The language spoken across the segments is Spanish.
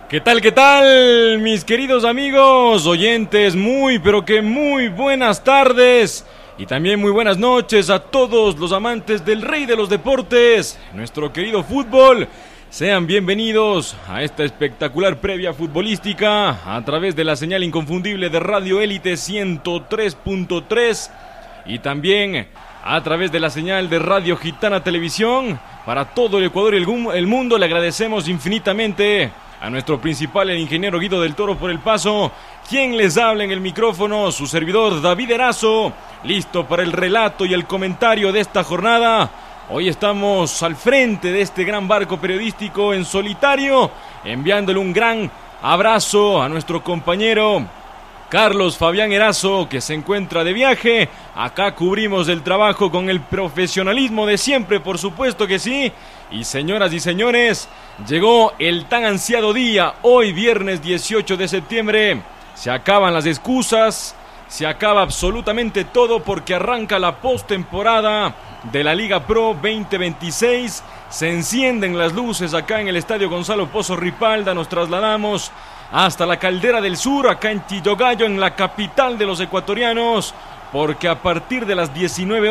¿Qué tal, qué tal, mis queridos amigos, oyentes? Pero que muy buenas tardes y también muy buenas noches a todos los amantes del rey de los deportes, nuestro querido fútbol. Sean bienvenidos a esta espectacular previa futbolística a través de la señal inconfundible de Radio Élite 103.3 y también a través de la señal de Radio Gitana Televisión para todo el Ecuador y el mundo. Le agradecemos infinitamente a nuestro principal, el ingeniero Guido del Toro, por el paso. Quien les habla en el micrófono, su servidor David Erazo, listo para el relato y el comentario de esta jornada. Hoy estamos al frente de este gran barco periodístico en solitario, enviándole un gran abrazo a nuestro compañero Carlos Fabián Erazo, que se encuentra de viaje. Acá cubrimos el trabajo con el profesionalismo de siempre, por supuesto que sí. Y señoras y señores, llegó el tan ansiado día, hoy viernes 18 de septiembre. Se acaban las excusas, se acaba absolutamente todo porque arranca la postemporada de la Liga Pro 2026. Se encienden las luces acá en el Estadio Gonzalo Pozo Ripalda. Nos trasladamos hasta la Caldera del Sur, acá en Chillogallo, en la capital de los ecuatorianos, porque a partir de las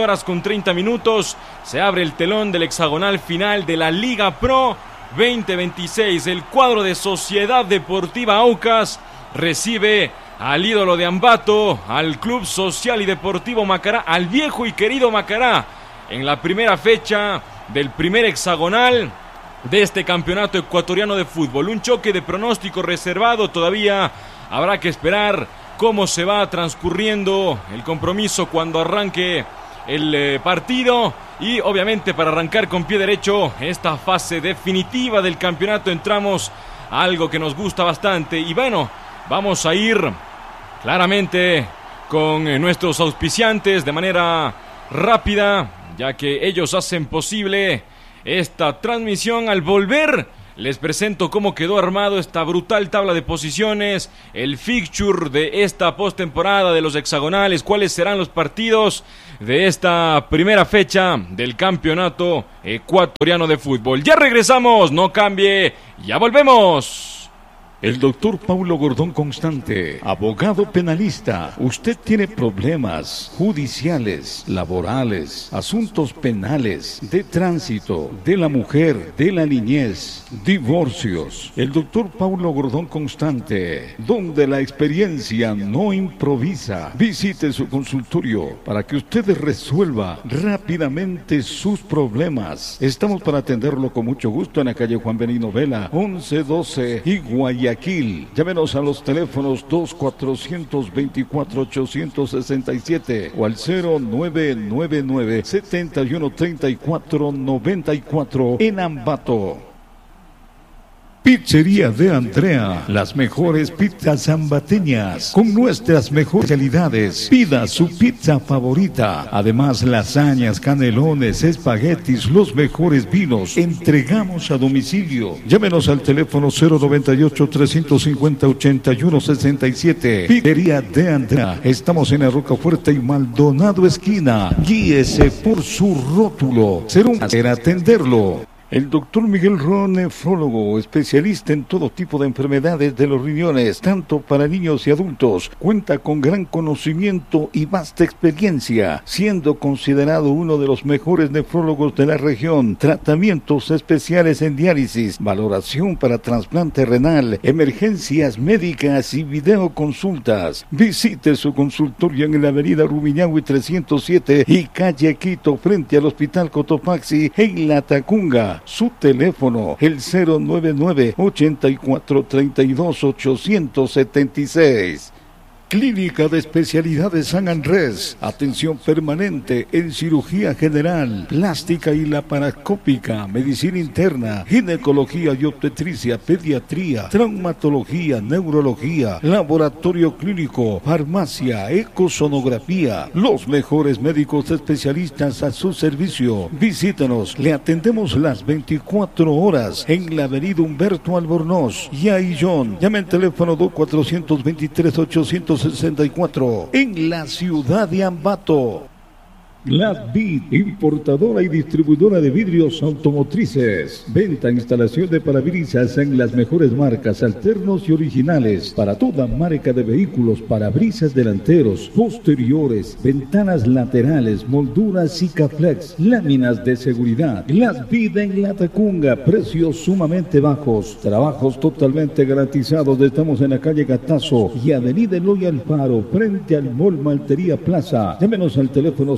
19:30 se abre el telón del hexagonal final de la Liga Pro 2026. El cuadro de Sociedad Deportiva Aucas recibe al ídolo de Ambato, al Club Social y Deportivo Macará, al viejo y querido Macará, en la primera fecha del primer hexagonal de este campeonato ecuatoriano de fútbol. Un choque de pronóstico reservado, todavía habrá que esperar cómo se va transcurriendo el compromiso cuando arranque el partido. Y obviamente, para arrancar con pie derecho esta fase definitiva del campeonato, entramos a algo que nos gusta bastante. Y bueno, vamos a ir claramente con nuestros auspiciantes de manera rápida, ya que ellos hacen posible esta transmisión. Al volver, les presento cómo quedó armado esta brutal tabla de posiciones, el fixture de esta postemporada de los hexagonales, cuáles serán los partidos de esta primera fecha del campeonato ecuatoriano de fútbol. Ya regresamos, no cambie, ya volvemos. El doctor Paulo Gordón Constante, abogado penalista. Usted tiene problemas judiciales, laborales, asuntos penales, de tránsito, de la mujer, de la niñez, divorcios. El doctor Paulo Gordón Constante, donde la experiencia no improvisa. Visite su consultorio para que usted resuelva rápidamente sus problemas. Estamos para atenderlo con mucho gusto en la calle Juan Benigno Vela, 1112 y Guayaquil. Llámenos a los teléfonos 2-424-867 o al 0999-713494 en Ambato. Pizzería de Andrea, las mejores pizzas ambateñas, con nuestras mejores calidades. Pida su pizza favorita. Además, lasañas, canelones, espaguetis, los mejores vinos. Entregamos a domicilio. Llámenos al teléfono 098-350-8167. Pizzería de Andrea. Estamos en la Rocafuerte y Maldonado esquina. Guíese por su rótulo. Será un placer atenderlo. El doctor Miguel Ron, nefrólogo, especialista en todo tipo de enfermedades de los riñones, tanto para niños y adultos, cuenta con gran conocimiento y vasta experiencia, siendo considerado uno de los mejores nefrólogos de la región. Tratamientos especiales en diálisis, valoración para trasplante renal, emergencias médicas y videoconsultas. Visite su consultorio en la avenida Rumiñahui 307 y calle Quito, frente al Hospital Cotopaxi, en La Tacunga. Su teléfono, el 099-8432-876. Clínica de Especialidades San Andrés, atención permanente en cirugía general, plástica y laparoscópica, medicina interna, ginecología y obstetricia, pediatría, traumatología, neurología, laboratorio clínico, farmacia, ecosonografía, los mejores médicos especialistas a su servicio. Visítanos, le atendemos las 24 horas en la avenida Humberto Albornoz y Aillón. Llame al teléfono 2-423-864 en la ciudad de Ambato. Glass Bead, importadora y distribuidora de vidrios automotrices. Venta e instalación de parabrisas en las mejores marcas, alternos y originales. Para toda marca de vehículos, parabrisas delanteros, posteriores, ventanas laterales, molduras Sikaflex, láminas de seguridad. Glass Bead en Latacunga, precios sumamente bajos. Trabajos totalmente garantizados. Estamos en la calle Gatazo y avenida Eloy Alfaro, frente al Mall Maltería Plaza. Llámenos al teléfono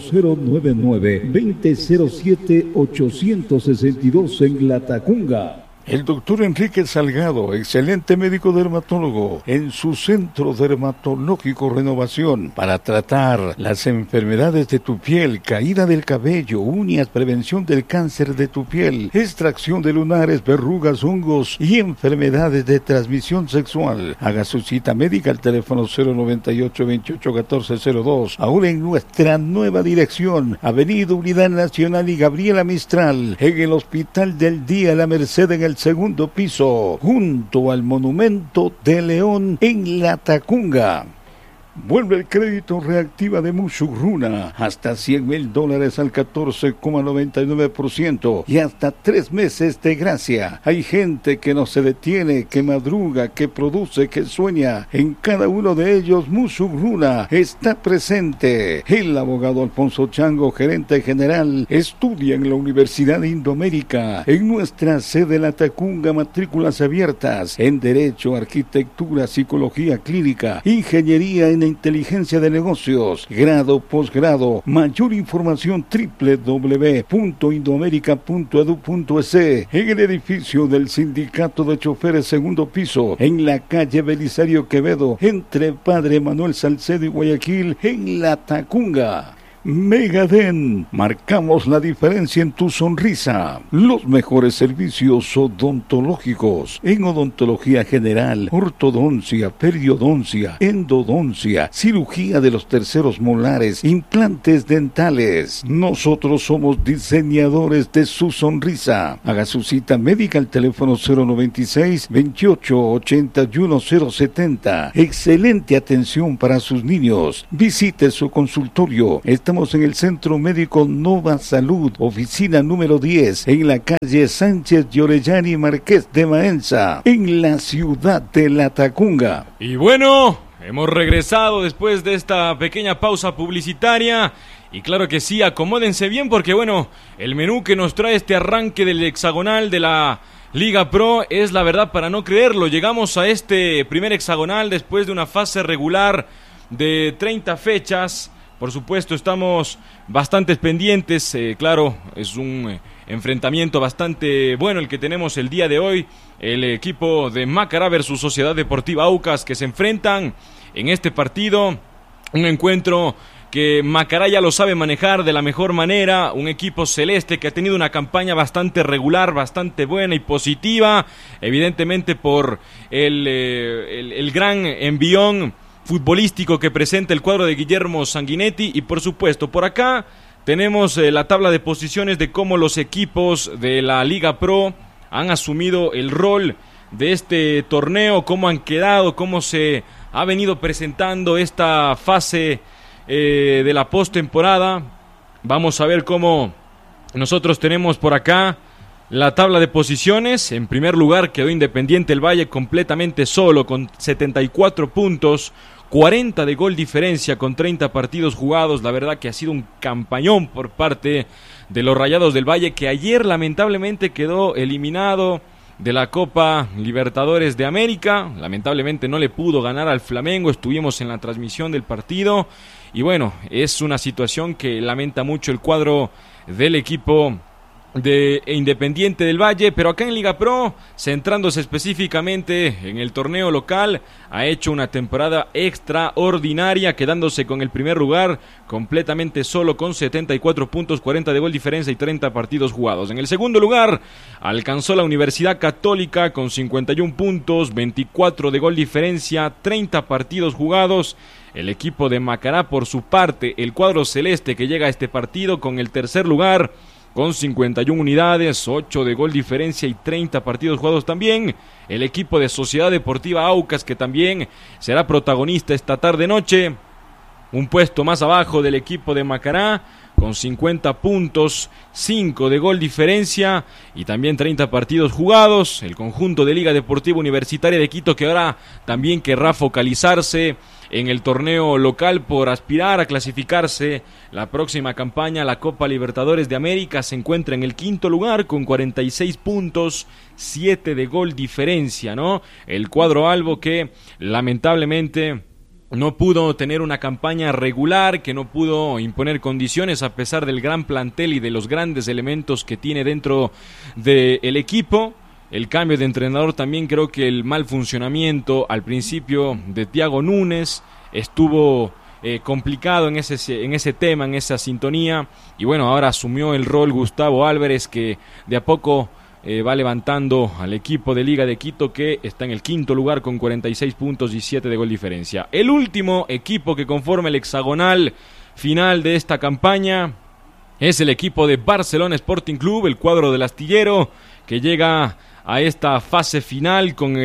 099-2007-862 en Latacunga. El doctor Enrique Salgado, excelente médico dermatólogo, en su centro dermatológico Renovación, para tratar las enfermedades de tu piel, caída del cabello, uñas, prevención del cáncer de tu piel, extracción de lunares, verrugas, hongos y enfermedades de transmisión sexual. Haga su cita médica al teléfono 098-28-1402, ahora en nuestra nueva dirección, Avenida Unidad Nacional y Gabriela Mistral, en el Hospital del Día La Merced, en el segundo piso, junto al Monumento de León en Latacunga. Vuelve el crédito reactiva de Musurruna, hasta $100,000 al 14,99% y hasta 3 meses de gracia. Hay gente que no se detiene, que madruga, que produce, que sueña. En cada uno de ellos Musurruna está presente. El abogado Alfonso Chango, gerente general, estudia en la Universidad Indoamérica, en nuestra sede Latacunga, matrículas abiertas en Derecho, Arquitectura, Psicología Clínica, Ingeniería en Inteligencia de Negocios, grado, posgrado. Mayor información www.indoamerica.edu.es, en el edificio del Sindicato de Choferes, segundo piso, en la calle Belisario Quevedo, entre Padre Manuel Salcedo y Guayaquil, en Latacunga. Megaden, marcamos la diferencia en tu sonrisa. Los mejores servicios odontológicos en odontología general, ortodoncia, periodoncia, endodoncia, cirugía de los terceros molares, implantes dentales. Nosotros somos diseñadores de su sonrisa. Haga su cita médica al teléfono 096-28-81-070. Excelente atención para sus niños. Visite su consultorio. Estamos en el Centro Médico Nova Salud, oficina número 10, en la calle Sánchez de Orellana Marqués de Maenza, en la ciudad de Latacunga. Y bueno, hemos regresado después de esta pequeña pausa publicitaria. Y claro que sí, acomódense bien porque bueno, el menú que nos trae este arranque del hexagonal de la Liga Pro es la verdad para no creerlo. Llegamos a este primer hexagonal después de una fase regular de 30 fechas. Por supuesto, estamos bastante pendientes, claro, es un enfrentamiento bastante bueno el que tenemos el día de hoy. El equipo de Macará versus Sociedad Deportiva Aucas, que se enfrentan en este partido. Un encuentro que Macará ya lo sabe manejar de la mejor manera. Un equipo celeste que ha tenido una campaña bastante regular, bastante buena y positiva. Evidentemente por el gran envión futbolístico que presenta el cuadro de Guillermo Sanguinetti. Y por supuesto por acá tenemos la tabla de posiciones de cómo los equipos de la Liga Pro han asumido el rol de este torneo, cómo han quedado, cómo se ha venido presentando esta fase de la postemporada. Vamos a ver cómo nosotros tenemos por acá la tabla de posiciones. En primer lugar quedó Independiente del Valle completamente solo con 74 puntos, 40 de gol diferencia con 30 partidos jugados. La verdad que ha sido un campañón por parte de los Rayados del Valle, que ayer lamentablemente quedó eliminado de la Copa Libertadores de América. Lamentablemente no le pudo ganar al Flamengo. Estuvimos en la transmisión del partido y bueno, es una situación que lamenta mucho el cuadro del equipo de Independiente del Valle. Pero acá en Liga Pro, centrándose específicamente en el torneo local, ha hecho una temporada extraordinaria, quedándose con el primer lugar completamente solo con 74 puntos, 40 de gol diferencia y 30 partidos jugados. En el segundo lugar alcanzó la Universidad Católica con 51 puntos, 24 de gol diferencia, 30 partidos jugados. El equipo de Macará, por su parte, el cuadro celeste, que llega a este partido con el tercer lugar con 51 unidades, 8 de gol diferencia y 30 partidos jugados también. El equipo de Sociedad Deportiva Aucas, que también será protagonista esta tarde-noche. Un puesto más abajo del equipo de Macará, con 50 puntos, 5 de gol diferencia y también 30 partidos jugados. El conjunto de Liga Deportiva Universitaria de Quito, que ahora también querrá focalizarse en el torneo local por aspirar a clasificarse la próxima campaña a la Copa Libertadores de América, se encuentra en el quinto lugar con 46 puntos, 7 de gol diferencia, ¿no? El cuadro albo que lamentablemente no pudo tener una campaña regular, que no pudo imponer condiciones a pesar del gran plantel y de los grandes elementos que tiene dentro del equipo. El cambio de entrenador también, creo que el mal funcionamiento al principio de Thiago Núñez estuvo complicado en ese tema, en esa sintonía, y bueno, ahora asumió el rol Gustavo Álvarez, que de a poco va levantando al equipo de Liga de Quito, que está en el quinto lugar con 46 puntos y 7 de gol diferencia. El último equipo que conforma el hexagonal final de esta campaña es el equipo de Barcelona Sporting Club, el cuadro del astillero, que llega a esta fase final con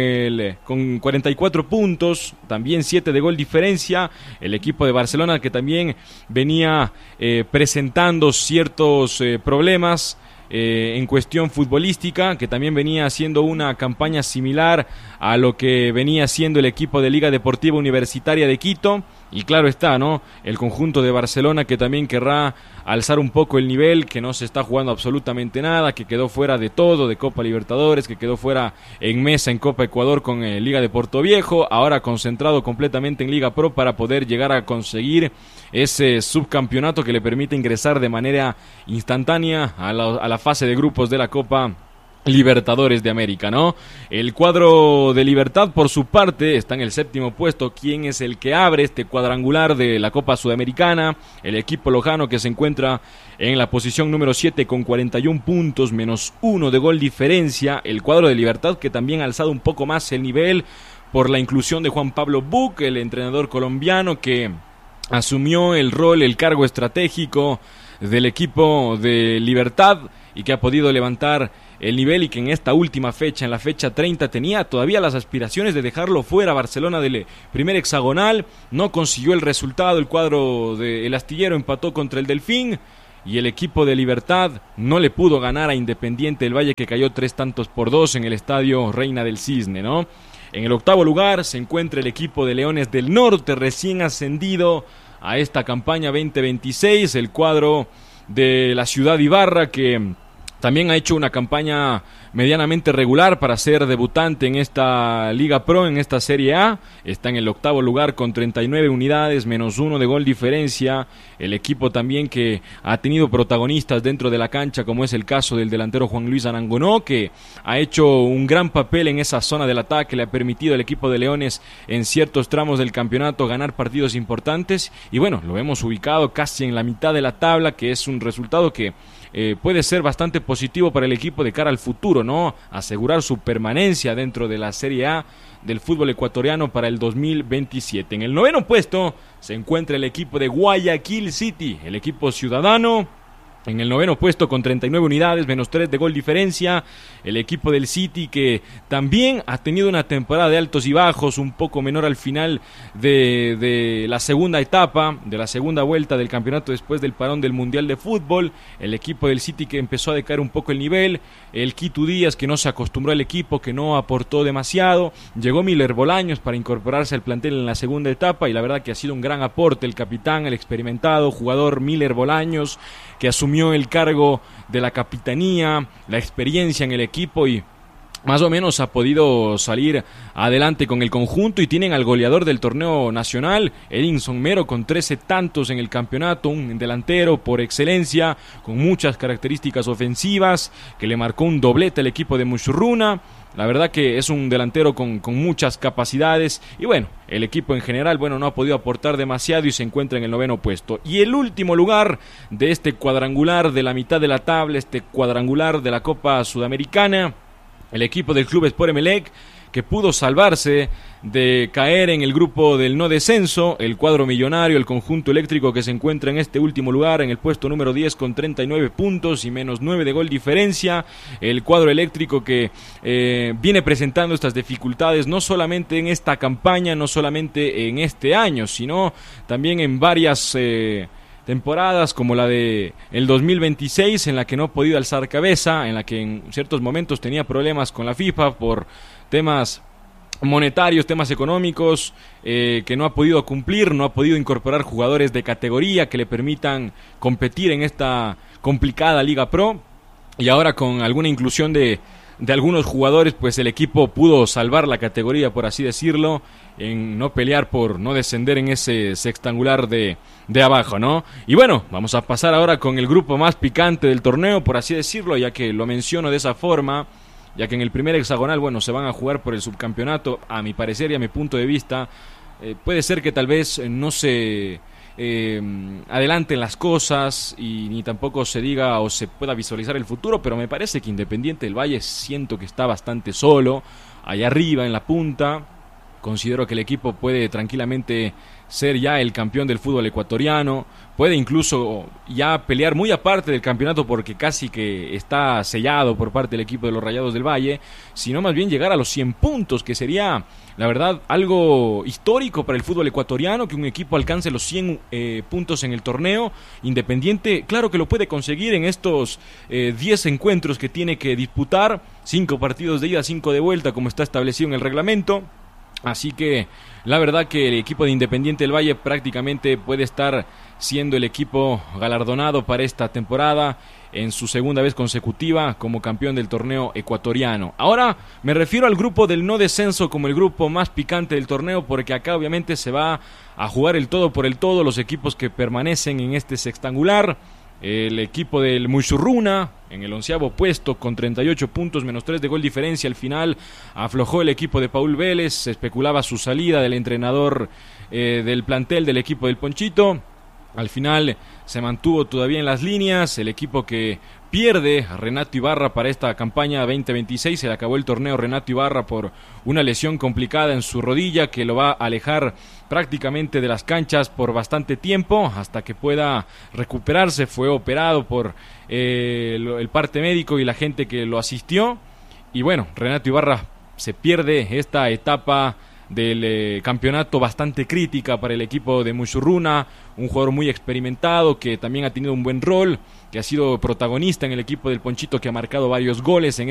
44 puntos, también 7 de gol diferencia. El equipo de Barcelona, que también venía presentando ciertos problemas en cuestión futbolística, que también venía haciendo una campaña similar a lo que venía haciendo el equipo de Liga Deportiva Universitaria de Quito. Y claro está, ¿no? El conjunto de Barcelona, que también querrá alzar un poco el nivel, que no se está jugando absolutamente nada, que quedó fuera de todo, de Copa Libertadores, que quedó fuera en mesa en Copa Ecuador con Liga de Puerto Viejo, ahora concentrado completamente en Liga Pro para poder llegar a conseguir ese subcampeonato que le permite ingresar de manera instantánea a la fase de grupos de la Copa Libertadores de América, ¿no? El cuadro de Libertad, por su parte, está en el séptimo puesto. ¿Quién es el que abre este cuadrangular de la Copa Sudamericana? El equipo lojano, que se encuentra en la posición número 7 con 41 puntos, menos 1 de gol diferencia. El cuadro de Libertad, que también ha alzado un poco más el nivel por la inclusión de Juan Pablo Buc, el entrenador colombiano, que asumió el cargo estratégico del equipo de Libertad y que ha podido levantar el nivel, y que en esta última fecha, en la fecha 30, tenía todavía las aspiraciones de dejarlo fuera Barcelona del primer hexagonal. No consiguió el resultado, el cuadro del astillero empató contra el Delfín, y el equipo de Libertad no le pudo ganar a Independiente del Valle, que cayó 3-2 en el estadio Reina del Cisne, ¿no? En el octavo lugar se encuentra el equipo de Leones del Norte, recién ascendido a esta campaña 2026, el cuadro de la ciudad Ibarra, que también ha hecho una campaña medianamente regular para ser debutante en esta Liga Pro, en esta Serie A. Está en el octavo lugar con 39 unidades, menos 1 de gol diferencia. El equipo también que ha tenido protagonistas dentro de la cancha, como es el caso del delantero Juan Luis Arangonó, que ha hecho un gran papel en esa zona del ataque, le ha permitido al equipo de Leones en ciertos tramos del campeonato ganar partidos importantes. Y bueno, lo hemos ubicado casi en la mitad de la tabla, que es un resultado que puede ser bastante positivo para el equipo de cara al futuro, ¿no? Asegurar su permanencia dentro de la Serie A del fútbol ecuatoriano para el 2027. En el noveno puesto se encuentra el equipo de Guayaquil City, el equipo ciudadano. En el noveno puesto con 39 unidades, menos 3 de gol diferencia, el equipo del City, que también ha tenido una temporada de altos y bajos, un poco menor al final de la segunda etapa, de la segunda vuelta del campeonato después del parón del Mundial de Fútbol. El equipo del City, que empezó a decaer un poco el nivel, el Quito Díaz, que no se acostumbró al equipo, que no aportó demasiado. Llegó Miller Bolaños para incorporarse al plantel en la segunda etapa, y la verdad que ha sido un gran aporte el capitán, el experimentado jugador Miller Bolaños, que asumió el cargo de la capitanía, la experiencia en el equipo, y más o menos ha podido salir adelante con el conjunto. Y tienen al goleador del torneo nacional, Edinson Mero, con 13 tantos en el campeonato, un delantero por excelencia, con muchas características ofensivas, que le marcó un doblete al equipo de Mushurruna. La verdad que es un delantero con muchas capacidades. Y bueno, el equipo en general, no ha podido aportar demasiado y se encuentra en el noveno puesto. Y el último lugar de este cuadrangular de la mitad de la tabla, este cuadrangular de la Copa Sudamericana, el equipo del Club Sport Emelec, que pudo salvarse de caer en el grupo del no descenso. El cuadro millonario, el conjunto eléctrico, que se encuentra en este último lugar, en el puesto número 10 con 39 puntos y menos 9 de gol diferencia. El cuadro eléctrico que viene presentando estas dificultades no solamente en esta campaña, no solamente en este año, sino también en varias temporadas como la de el 2026, en la que no ha podido alzar cabeza, en la que en ciertos momentos tenía problemas con la FIFA por temas monetarios, temas económicos, que no ha podido cumplir, no ha podido incorporar jugadores de categoría que le permitan competir en esta complicada Liga Pro, y ahora con alguna inclusión de algunos jugadores, pues el equipo pudo salvar la categoría, por así decirlo, en no pelear por no descender en ese sextangular de abajo, ¿no? Y bueno, vamos a pasar ahora con el grupo más picante del torneo, por así decirlo, ya que lo menciono de esa forma, ya que en el primer hexagonal, bueno, se van a jugar por el subcampeonato. A mi parecer y a mi punto de vista, puede ser que tal vez no se adelanten las cosas y ni tampoco se diga o se pueda visualizar el futuro, pero me parece que Independiente del Valle siento que está bastante solo, allá arriba en la punta. Considero que el equipo puede tranquilamente ser ya el campeón del fútbol ecuatoriano, puede incluso ya pelear muy aparte del campeonato porque casi que está sellado por parte del equipo de los Rayados del Valle, sino más bien llegar a los 100 puntos, que sería, la verdad, algo histórico para el fútbol ecuatoriano, que un equipo alcance los 100 puntos en el torneo. Independiente, claro que lo puede conseguir en estos 10 encuentros que tiene que disputar, 5 partidos de ida, 5 de vuelta, como está establecido en el reglamento. Así que la verdad que el equipo de Independiente del Valle prácticamente puede estar siendo el equipo galardonado para esta temporada en su segunda vez consecutiva como campeón del torneo ecuatoriano. Ahora me refiero al grupo del no descenso como el grupo más picante del torneo, porque acá obviamente se va a jugar el todo por el todo, los equipos que permanecen en este sextangular. El equipo del Mushurruna en el 11º puesto con 38 puntos menos 3 de gol diferencia. Al final aflojó el equipo de Paul Vélez, se especulaba su salida del entrenador del plantel del equipo del Ponchito. Al final se mantuvo todavía en las líneas, el equipo que pierde a Renato Ibarra para esta campaña 2026, se le acabó el torneo Renato Ibarra por una lesión complicada en su rodilla que lo va a alejar prácticamente de las canchas por bastante tiempo hasta que pueda recuperarse. Fue operado por el parte médico y la gente que lo asistió, y bueno, Renato Ibarra se pierde esta etapa del campeonato bastante crítica para el equipo de Mushurruna, un jugador muy experimentado que también ha tenido un buen rol, que ha sido protagonista en el equipo del Ponchito, que ha marcado varios goles en